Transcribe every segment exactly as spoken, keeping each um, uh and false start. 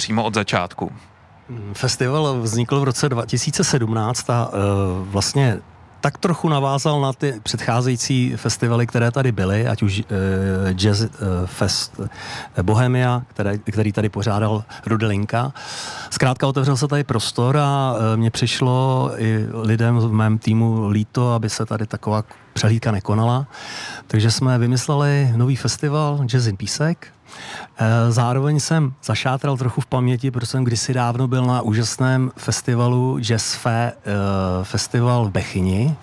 přímo od začátku. Festival vznikl v roce dva tisíce sedmnáct a uh, vlastně tak trochu navázal na ty předcházející festivaly, které tady byly, ať už uh, Jazz uh, Fest uh, Bohemia, které, který tady pořádal Rudelinka. Zkrátka otevřel se tady prostor a uh, mně přišlo i lidem v mém týmu líto, aby se tady taková přehlídka nekonala. Takže jsme vymysleli nový festival Jazz in Písek. Zároveň jsem zašátral trochu v paměti, protože jsem kdysi dávno byl na úžasném festivalu Jazz Fe, festival v Bechyni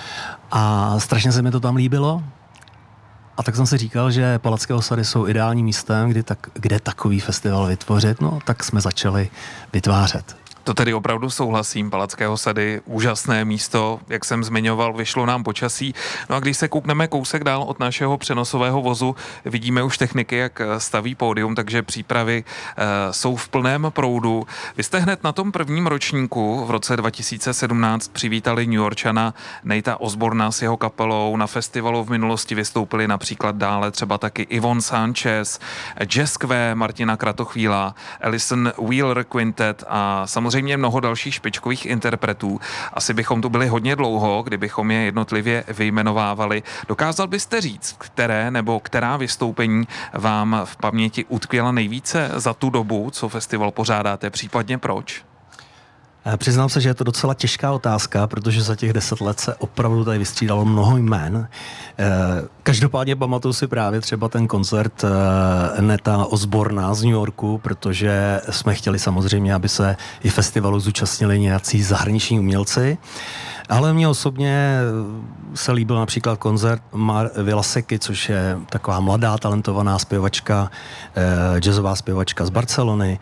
a strašně se mi to tam líbilo. A tak jsem si říkal, že Palacké osady jsou ideálním místem, kdy tak, kde takový festival vytvořit, no tak jsme začali vytvářet. To tedy opravdu souhlasím, Palacké osady, úžasné místo, jak jsem zmiňoval, vyšlo nám počasí. No a když se koukneme kousek dál od našeho přenosového vozu, vidíme už techniky, jak staví pódium, takže přípravy e, jsou v plném proudu. Vy jste hned na tom prvním ročníku v roce dva tisíce sedmnáct přivítali New Yorkčana Natea Osborna s jeho kapelou. Na festivalu v minulosti vystoupili například dále třeba taky Yvonne Sanchez, Jazz Q, Martina Kratochvíla, Alison Wheeler Quintet a samozřejmě Samozřejmě mnoho dalších špičkových interpretů. Asi bychom tu byli hodně dlouho, kdybychom je jednotlivě vyjmenovávali. Dokázal byste říct, které nebo která vystoupení vám v paměti utkvěla nejvíce za tu dobu, co festival pořádáte, případně proč? Přiznám se, že je to docela těžká otázka, protože za těch deset let se opravdu tady vystřídalo mnoho jmén. Každopádně pamatuju si právě třeba ten koncert Natea Osborna z New Yorku, protože jsme chtěli samozřejmě, aby se i festivalu zúčastnili nějací zahraniční umělci. Ale mně osobně se líbil například koncert Mar Vilaseky, což je taková mladá, talentovaná zpěvačka, jazzová zpěvačka z Barcelony.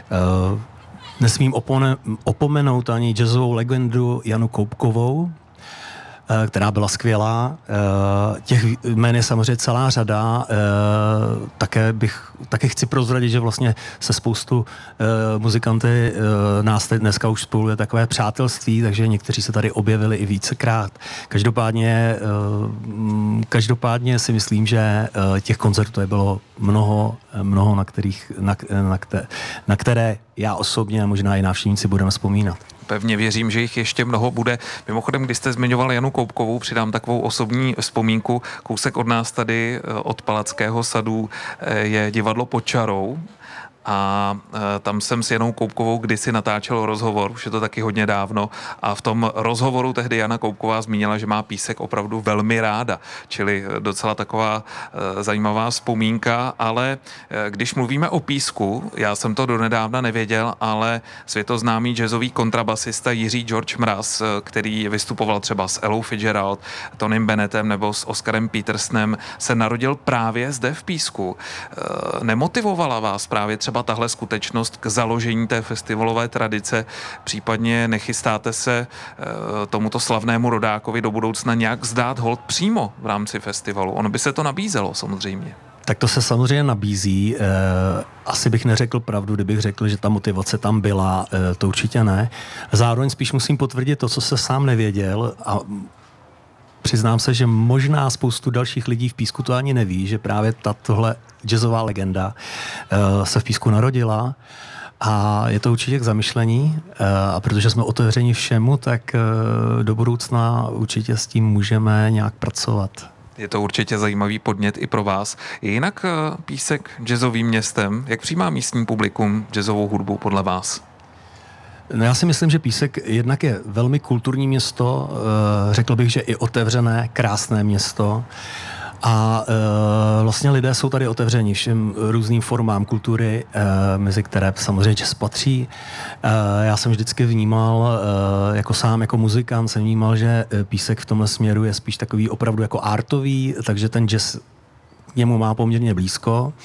Nesmím opone, opomenout ani jazzovou legendu Janu Koubkovou, která byla skvělá. Těch jmén je samozřejmě celá řada. Také bych, také chci prozradit, že vlastně se spoustu muzikanty nás dneska už spojuje takové přátelství, takže někteří se tady objevili i vícekrát. Každopádně, každopádně si myslím, že těch koncertů je bylo mnoho, mnoho na, kterých, na, na, které, na které já osobně a možná i návštěvníci budeme vzpomínat. Pevně věřím, že jich ještě mnoho bude. Mimochodem, když jste zmiňoval Janu Koubkovou, přidám takovou osobní vzpomínku. Kousek od nás tady, od Palackého sadu, je divadlo Pod čarou. A e, tam jsem s Janou Koubkovou kdysi natáčel rozhovor, už je to taky hodně dávno, a v tom rozhovoru tehdy Jana Koubková zmínila, že má Písek opravdu velmi ráda, čili docela taková e, zajímavá vzpomínka, ale e, když mluvíme o Písku, já jsem to donedávna nevěděl, ale světoznámý jazzový kontrabasista Jiří George Mraz, e, který vystupoval třeba s Ellou Fitzgerald, Tonym Bennettem nebo s Oscarem Petersonem, se narodil právě zde v Písku. E, nemotivovala vás právě třeba tahle skutečnost k založení té festivalové tradice, případně nechystáte se e, tomuto slavnému rodákovi do budoucna nějak vzdát hold přímo v rámci festivalu? Ono by se to nabízelo samozřejmě. Tak to se samozřejmě nabízí. E, asi bych neřekl pravdu, kdybych řekl, že ta motivace tam byla. E, to určitě ne. Zároveň spíš musím potvrdit to, co se sám nevěděl, a přiznám se, že možná spoustu dalších lidí v Písku to ani neví, že právě tahle jazzová legenda uh, se v Písku narodila a je to určitě k zamyšlení, uh, a protože jsme otevřeni všemu, tak uh, do budoucna určitě s tím můžeme nějak pracovat. Je to určitě zajímavý podnět i pro vás. Je jinak uh, Písek jazzovým městem? Jak přijímá místní publikum jazzovou hudbu podle vás? No já si myslím, že Písek jednak je velmi kulturní město, řekl bych, že i otevřené, krásné město a vlastně lidé jsou tady otevření všem různým formám kultury, mezi které samozřejmě jazz patří. Já jsem vždycky vnímal, jako sám, jako muzikant, jsem vnímal, že Písek v tomhle směru je spíš takový opravdu jako artový, takže ten jazz k němu má poměrně blízko.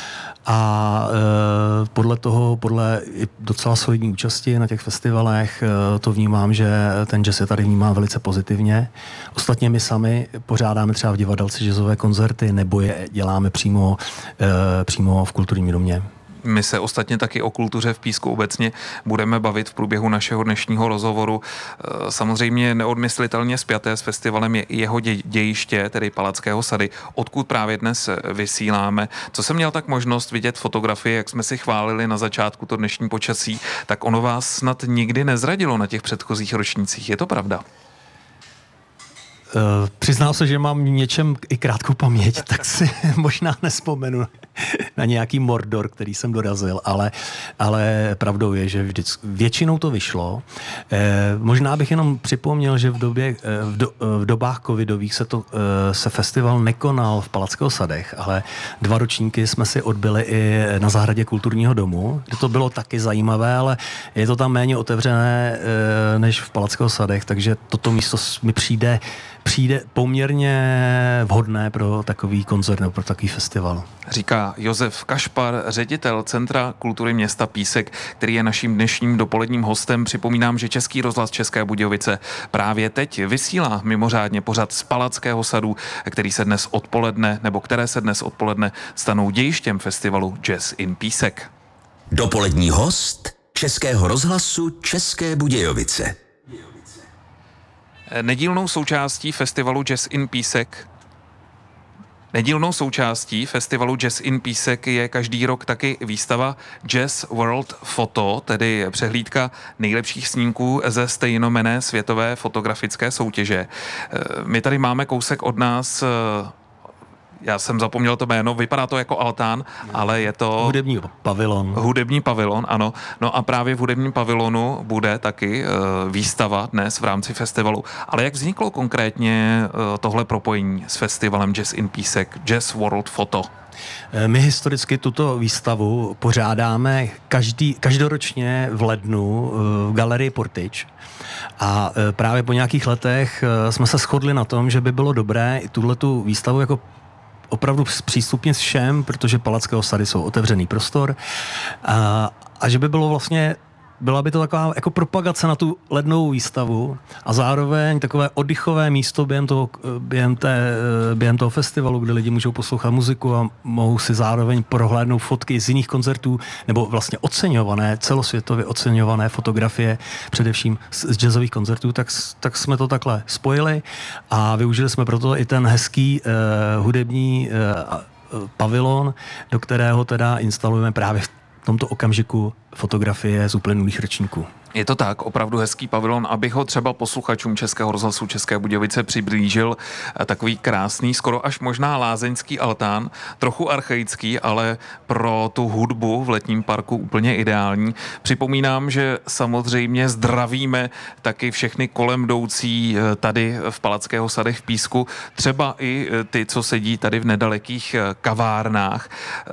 A e, podle toho, podle docela solidní účasti na těch festivalech, e, to vnímám, že ten jazz je tady vnímá velice pozitivně. Ostatně my sami pořádáme třeba v divadelci jazzové koncerty, nebo je děláme přímo, e, přímo v kulturním domě. My se ostatně taky o kultuře v Písku obecně budeme bavit v průběhu našeho dnešního rozhovoru. Samozřejmě neodmyslitelně spjaté s festivalem je i jeho dějiště, tedy Palackého sady, odkud právě dnes vysíláme. Co jsem měl tak možnost vidět fotografie, jak jsme si chválili na začátku to dnešní počasí, tak ono vás snad nikdy nezradilo na těch předchozích ročnících. Je to pravda? Uh, přiznám se, že mám něčem i krátkou paměť, tak si možná nespomenu na nějaký Mordor, který jsem dorazil, ale, ale pravdou je, že vždycky, většinou to vyšlo. Eh, možná bych jenom připomněl, že v, době, eh, v, do, v dobách covidových se, to, eh, se festival nekonal v Palackého sadech, ale dva ročníky jsme si odbyli i na zahradě Kulturního domu, kde to bylo taky zajímavé, ale je to tam méně otevřené eh, než v Palackého sadech, takže toto místo mi přijde přijde poměrně vhodné pro takový koncert nebo pro takový festival. Říká Josef Kašpar, ředitel Centra kultury města Písek, který je naším dnešním dopoledním hostem. Připomínám, že Český rozhlas České Budějovice právě teď vysílá mimořádně pořad z Palackého sadu, který se dnes odpoledne, nebo které se dnes odpoledne stanou dějištěm festivalu Jazz in Písek. Dopolední host Českého rozhlasu České Budějovice. Nedílnou součástí festivalu Jazz in Písek Nedílnou součástí festivalu Jazz in Písek je každý rok taky výstava Jazz World Photo, tedy přehlídka nejlepších snímků ze stejnomenné světové fotografické soutěže. My tady máme kousek od nás, já jsem zapomněl to jméno, vypadá to jako altán, ale je to... Hudební pavilon. Hudební pavilon, ano. No a právě v hudebním pavilonu bude taky uh, výstava dnes v rámci festivalu. Ale jak vzniklo konkrétně uh, tohle propojení s festivalem Jazz in Písek, Jazz World Photo? My historicky tuto výstavu pořádáme každý, každoročně v lednu v galerii Portič. A právě po nějakých letech jsme se shodli na tom, že by bylo dobré i tuhletu výstavu jako opravdu přístupně všem, protože Palackého sady jsou otevřený prostor a, a že by bylo vlastně, byla by to taková jako propagace na tu lednovou výstavu a zároveň takové oddychové místo během toho, během, té, během toho festivalu, kde lidi můžou poslouchat muziku a mohou si zároveň prohlédnout fotky z jiných koncertů nebo vlastně oceňované, celosvětově oceňované fotografie, především z jazzových koncertů, tak, tak jsme to takhle spojili a využili jsme proto i ten hezký uh, hudební uh, pavilon, do kterého teda instalujeme právě v tomto okamžiku fotografie z uplynulých ročníků. Je to tak, opravdu hezký pavilon, abych ho třeba posluchačům Českého rozhlasu České Budějovice přiblížil, takový krásný, skoro až možná lázeňský altán, trochu archaický, ale pro tu hudbu v letním parku úplně ideální. Připomínám, že samozřejmě zdravíme taky všechny kolem jdoucí tady v Palackého sadech v Písku, třeba i ty, co sedí tady v nedalekých kavárnách.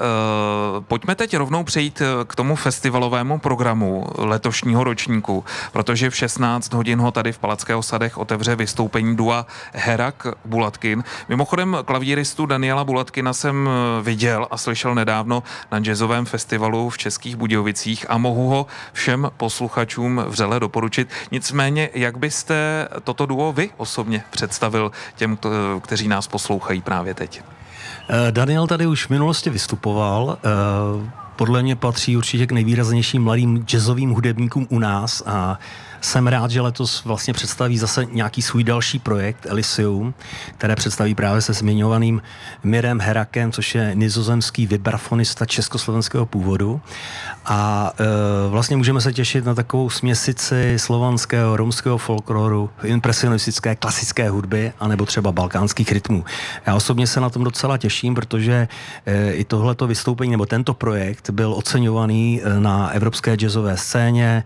Pojďme teď rovnou přejít k tomu festivalovému programu letošního ročníku, protože v šestnáct hodin ho tady v Palackého sadech otevře vystoupení dua Herak Bulatkin. Mimochodem klavíristu Daniela Bulatkina jsem viděl a slyšel nedávno na jazzovém festivalu v Českých Budějovicích a mohu ho všem posluchačům vřele doporučit. Nicméně, jak byste toto duo vy osobně představil těm, kteří nás poslouchají právě teď? Daniel tady už v minulosti vystupoval. Podle mě patří určitě k nejvýraznějším mladým jazzovým hudebníkům u nás a jsem rád, že letos vlastně představí zase nějaký svůj další projekt Elysium, které představí právě se zmiňovaným Mirem Herakem, což je nizozemský vibrafonista československého původu. A e, vlastně můžeme se těšit na takovou směsici slovanského, romského folkloru, impresionistické, klasické hudby, anebo třeba balkánských rytmů. Já osobně se na tom docela těším, protože e, i tohleto vystoupení, nebo tento projekt byl oceňovaný na evropské jazzové scéně,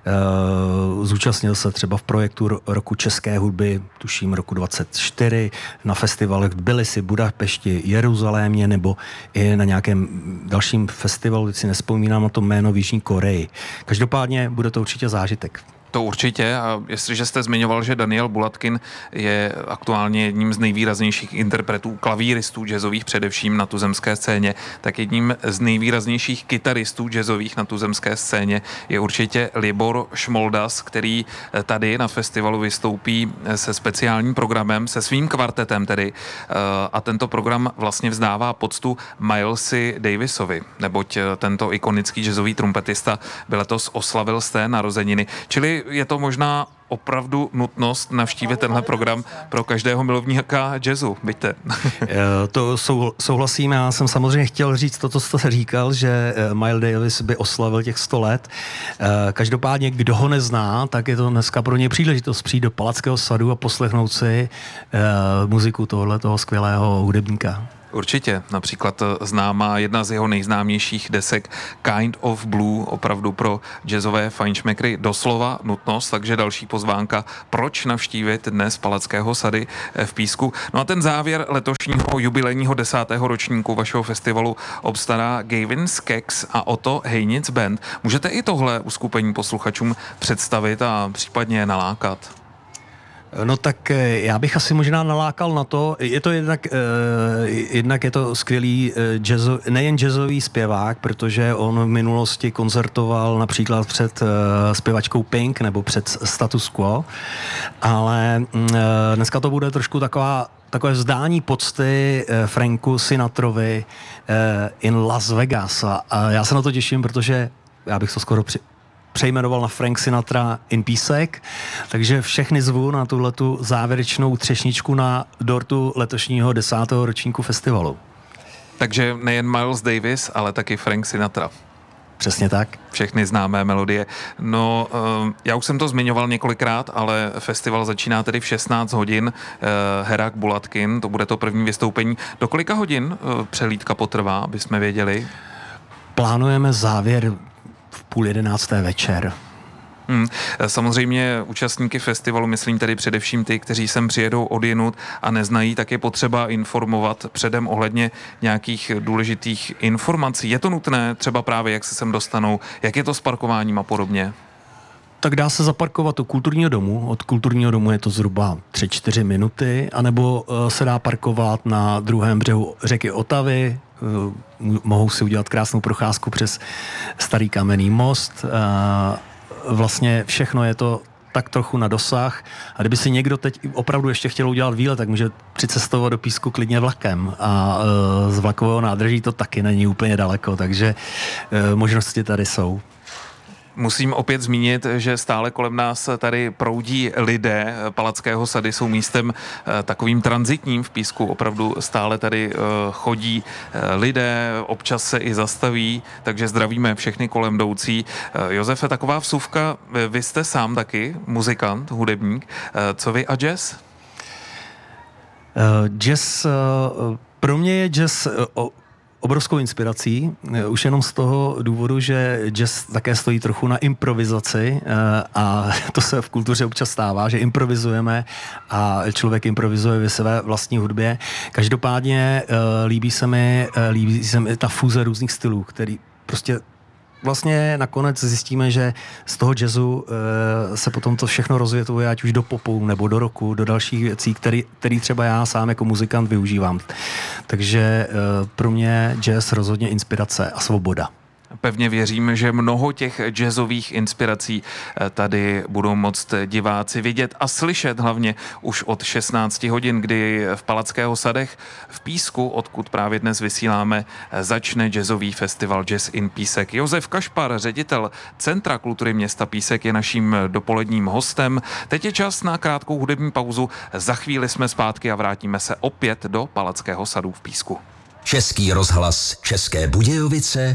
e, zúčastnil se třeba v projektu roku české hudby, tuším roku dvacet čtyři, na festivalech v Tbilisi, Budapešti, Jeruzalémě nebo i na nějakém dalším festivalu, teď si nespomínám na to jméno, v Jižní Koreji. Každopádně bude to určitě zážitek. To určitě, a jestliže jste zmiňoval, že Daniel Bulatkin je aktuálně jedním z nejvýraznějších interpretů, klavíristů jazzových především na tuzemské scéně, tak jedním z nejvýraznějších kytaristů jazzových na tuzemské scéně je určitě Libor Šmoldas, který tady na festivalu vystoupí se speciálním programem, se svým kvartetem tedy, a tento program vlastně vzdává poctu Milesi Davisovi, neboť tento ikonický jazzový trumpetista by letos oslavil své narozeniny. Čili je to možná opravdu nutnost navštívit tenhle program pro každého milovníka jazzu. Byďte. To sou, souhlasím, já jsem samozřejmě chtěl říct to, co jste říkal, že Miles Davis by oslavil těch sto let. Každopádně, kdo ho nezná, tak je to dneska pro ně příležitost přijít do Palackého sadu a poslechnout si muziku tohoto skvělého hudebníka. Určitě, například známá jedna z jeho nejznámějších desek Kind of Blue, opravdu pro jazzové fajnšmekry doslova nutnost, takže další pozvánka, proč navštívit dnes Palackého sady v Písku. No a ten závěr letošního jubilejního desátého ročníku vašeho festivalu obstará Gavin Skaggs a Otto Heinitz Band. Můžete i tohle uskupení posluchačům představit a případně je nalákat? No tak já bych asi možná nalákal na to, je to jednak, jednak je to skvělý jazzo, nejen jazzový zpěvák, protože on v minulosti koncertoval například před zpěvačkou Pink nebo před Status Quo, ale dneska to bude trošku taková takové vzdání pocty Franku Sinatrovi in Las Vegas a já se na to těším, protože já bych to skoro při přejmenoval na Frank Sinatra in Písek, takže všechny zvu na tuhletu závěrečnou třešničku na dortu letošního desátého ročníku festivalu. Takže nejen Miles Davis, ale taky Frank Sinatra. Přesně tak. Všechny známé melodie. No, já už jsem to zmiňoval několikrát, ale festival začíná tedy v šestnáct hodin. Herák Bulatkin, to bude to první vystoupení. Do kolika hodin přelídka potrvá, aby jsme věděli? Plánujeme závěr v půl jedenácté večer. Hmm. Samozřejmě účastníky festivalu, myslím tedy především ty, kteří sem přijedou odjinud a neznají, tak je potřeba informovat předem ohledně nějakých důležitých informací. Je to nutné třeba právě, jak se sem dostanou, jak je to s parkováním a podobně? Tak dá se zaparkovat u kulturního domu. Od kulturního domu je to zhruba tři čtyři minuty, anebo se dá parkovat na druhém břehu řeky Otavy. Mohou si udělat krásnou procházku přes starý kamenný most. Vlastně všechno je to tak trochu na dosah. A kdyby si někdo teď opravdu ještě chtěl udělat výlet, tak může přicestovat do Písku klidně vlakem. A z vlakového nádraží to taky není úplně daleko, takže možnosti tady jsou. Musím opět zmínit, že stále kolem nás tady proudí lidé. Palackého sady jsou místem takovým tranzitním v Písku. Opravdu stále tady chodí lidé, občas se i zastaví, takže zdravíme všechny kolem jdoucí. Josefe, taková vsuvka, vy jste sám taky muzikant, hudebník. Co vy a jazz? Uh, jazz, uh, pro mě je jazz uh, obrovskou inspirací, už jenom z toho důvodu, že jazz také stojí trochu na improvizaci a to se v kultuře občas stává, že improvizujeme a člověk improvizuje ve své vlastní hudbě. Každopádně líbí se mi, líbí se mi ta fúze různých stylů, který prostě vlastně nakonec zjistíme, že z toho jazzu e, se potom to všechno rozvětvuje, ať už do popu nebo do rocku, do dalších věcí, který, který třeba já sám jako muzikant využívám. Takže e, pro mě jazz rozhodně inspirace a svoboda. Pevně věřím, že mnoho těch jazzových inspirací tady budou moct diváci vidět a slyšet hlavně už od šestnácti hodin, kdy v Palackého sadech v Písku, odkud právě dnes vysíláme, začne jazzový festival Jazz in Písek. Josef Kašpar, ředitel Centra kultury města Písek, je naším dopoledním hostem. Teď je čas na krátkou hudební pauzu. Za chvíli jsme zpátky a vrátíme se opět do Palackého sadu v Písku. Český rozhlas České Budějovice